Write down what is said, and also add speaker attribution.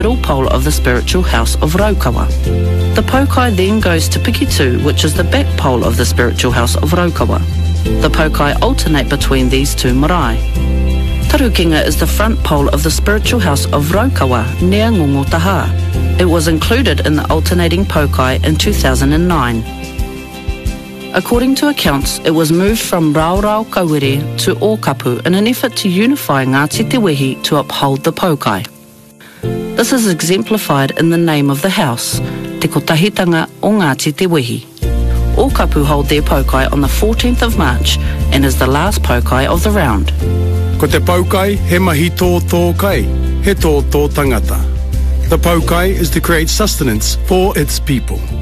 Speaker 1: middle pole of the spiritual house of Raukawa. The Pokai then goes to Pikitu, which is the back pole of the spiritual house of Raukawa. The Pokai alternate between these two marae. Tarukinga is the front pole of the spiritual house of Raukawa near Ngongotaha. It was included in the alternating Pokai in 2009. According to accounts, it was moved from Raurau Kawere to Ōkapu in an effort to unify Ngāti Te Wehi to uphold the Pokai. This is exemplified in the name of the house, Te Kotahitanga o Ngāti Te Wehi. Ōkapu hold their Pokai on the 14th of March and is the last Pokai of the round.
Speaker 2: Ko te Pokai, he mahi tō kai, he tō tangata. The Pokai is to create sustenance for its people.